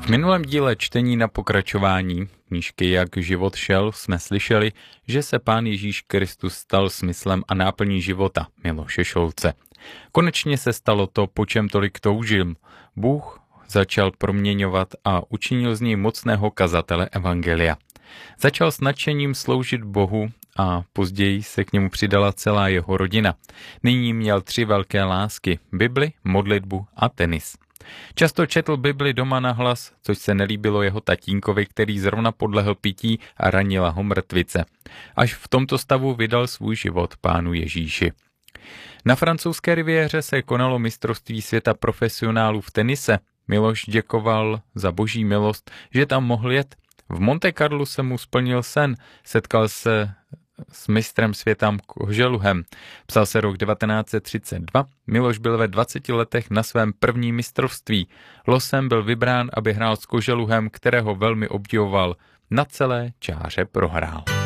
V minulém díle čtení na pokračování knížky Jak život šel jsme slyšeli, že se Pán Ježíš Kristus stal smyslem a náplní života Miloše Šolce. Konečně se stalo to, po čem tolik toužil. Bůh začal proměňovat a učinil z něj mocného kazatele evangelia. Začal s nadšením sloužit Bohu a později se k němu přidala celá jeho rodina. Nyní měl 3 velké lásky: Bibli, modlitbu a tenis. Často četl Bibli doma nahlas, což se nelíbilo jeho tatínkovi, který zrovna podlehl pití a ranila ho mrtvice. Až v tomto stavu vydal svůj život Pánu Ježíši. Na francouzské riviéře se konalo mistrovství světa profesionálů v tenise. Miloš děkoval za boží milost, že tam mohl jet. V Monte Carlu se mu splnil sen, setkal se s mistrem světa Koželuhem. Psal se rok 1932, Miloš byl ve 20 letech na svém prvním mistrovství. Losem byl vybrán, aby hrál s Koželuhem, kterého velmi obdivoval. Na celé čáře prohrál.